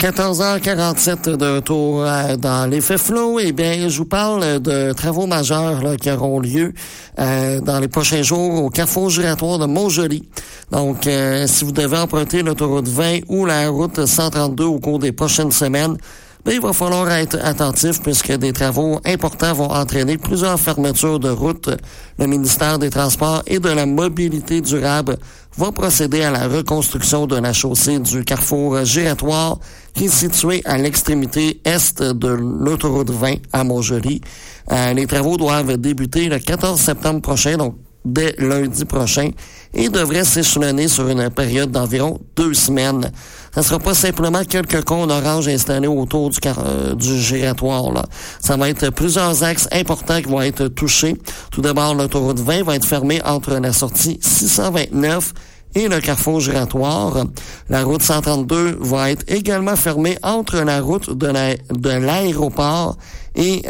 14h47 de retour dans l'effet Flow. Eh bien, je vous parle de travaux majeurs là, qui auront lieu dans les prochains jours au carrefour giratoire de Montjoly. Donc, si vous devez emprunter l'autoroute 20 ou la route 132 au cours des prochaines semaines, il va falloir être attentif puisque des travaux importants vont entraîner plusieurs fermetures de routes. Le ministère des Transports et de la Mobilité durable va procéder à la reconstruction de la chaussée du carrefour giratoire qui est située à l'extrémité est de l'autoroute 20 à Montjoly. Les travaux doivent débuter le 14 septembre prochain, donc dès lundi prochain, et devraient s'échelonner sur une période d'environ 2 semaines. Ça ne sera pas simplement quelques cônes oranges installés autour du giratoire, là. Ça va être plusieurs axes importants qui vont être touchés. Tout d'abord, l'autoroute 20 va être fermée entre la sortie 629 et le carrefour giratoire. La route 132 va être également fermée entre la route de l'aéroport et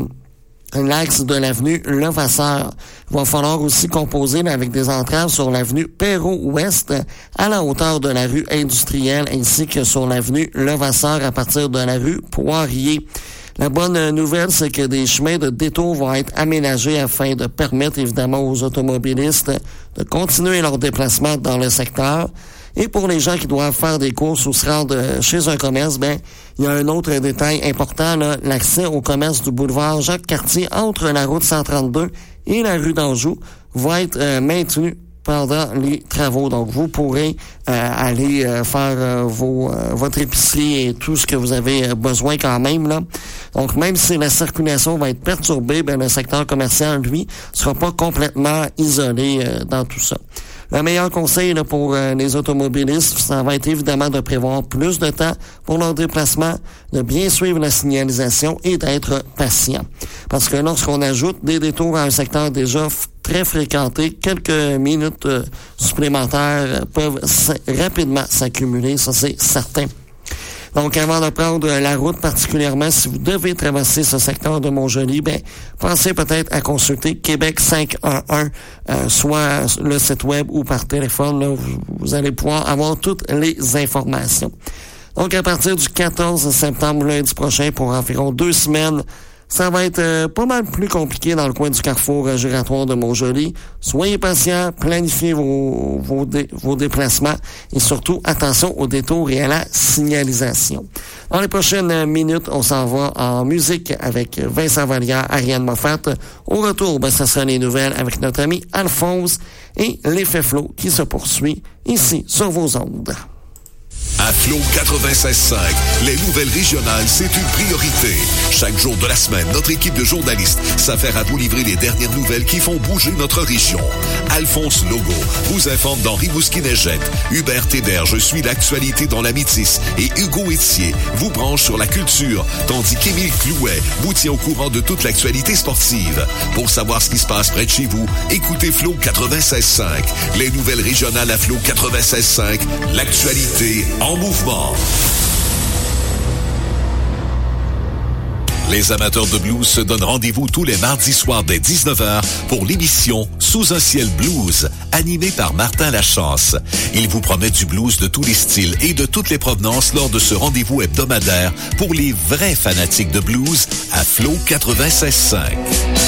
l'axe de l'avenue Levasseur. Il va falloir aussi composer avec des entraves sur l'avenue Perrault-Ouest à la hauteur de la rue Industrielle ainsi que sur l'avenue Levasseur à partir de la rue Poirier. La bonne nouvelle, c'est que des chemins de détour vont être aménagés afin de permettre évidemment aux automobilistes de continuer leur déplacement dans le secteur. Et pour les gens qui doivent faire des courses ou se rendre chez un commerce, il y a un autre détail important, là, l'accès au commerce du boulevard Jacques-Cartier entre la route 132 et la rue d'Anjou va être maintenu pendant les travaux. Donc, vous pourrez aller faire votre épicerie et tout ce que vous avez besoin quand même, là. Donc, même si la circulation va être perturbée, le secteur commercial, lui, sera pas complètement isolé dans tout ça. Le meilleur conseil là, pour les automobilistes, ça va être évidemment de prévoir plus de temps pour leur déplacement, de bien suivre la signalisation et d'être patient. Parce que lorsqu'on ajoute des détours à un secteur déjà très fréquenté, quelques minutes supplémentaires peuvent rapidement s'accumuler, ça c'est certain. Donc, avant de prendre la route, particulièrement si vous devez traverser ce secteur de Montjoly, pensez peut-être à consulter Québec 511, soit le site web ou par téléphone. Là, vous allez pouvoir avoir toutes les informations. Donc, à partir du 14 septembre, lundi prochain, pour environ 2 semaines, ça va être pas mal plus compliqué dans le coin du carrefour giratoire de Montjoly. Soyez patients, planifiez vos déplacements et surtout, attention aux détours et à la signalisation. Dans les prochaines minutes, on s'en va en musique avec Vincent Vallière, Ariane Moffat. Au retour, ça sera les nouvelles avec notre ami Alphonse et l'effet Flow qui se poursuit ici sur vos ondes. À Flow 96.5, les nouvelles régionales, c'est une priorité. Chaque jour de la semaine, notre équipe de journalistes s'affaire à vous livrer les dernières nouvelles qui font bouger notre région. Alphonse Logo vous informe dans Rimouski-Neigette. Hubert Héberge suit l'actualité dans la Métisse et Hugo Etier vous branche sur la culture, tandis qu'Émile Clouet vous tient au courant de toute l'actualité sportive. Pour savoir ce qui se passe près de chez vous, écoutez Flow 96.5. Les nouvelles régionales à Flow 96.5, l'actualité en mouvement. Les amateurs de blues se donnent rendez-vous tous les mardis soirs dès 19h pour l'émission Sous un ciel blues, animée par Martin Lachance. Il vous promet du blues de tous les styles et de toutes les provenances lors de ce rendez-vous hebdomadaire pour les vrais fanatiques de blues à Flow 96.5.